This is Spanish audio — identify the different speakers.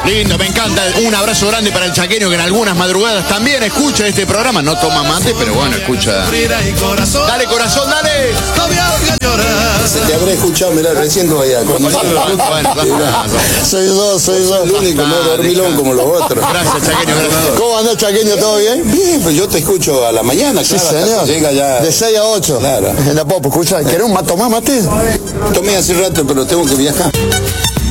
Speaker 1: Lindo, me encanta. Un abrazo grande para el chaqueño que en algunas madrugadas también escucha este programa. No toma mate, pero bueno, escucha. Dale, corazón, dale.
Speaker 2: Te habré escuchado, mirá, recién allá. Soy yo. El único, no dormilón como los otros.
Speaker 1: Gracias, chaqueño, gracias.
Speaker 2: ¿Cómo andás, chaqueño? ¿Todo bien? Bien, pues yo te escucho a la mañana,
Speaker 3: Sí,
Speaker 2: claro,
Speaker 3: señor.
Speaker 2: llega ya.
Speaker 3: De 6 a 8.
Speaker 2: Claro.
Speaker 3: En la Popo, escucha, ¿querés tomar mate?
Speaker 2: Tomé hace rato, pero tengo que viajar.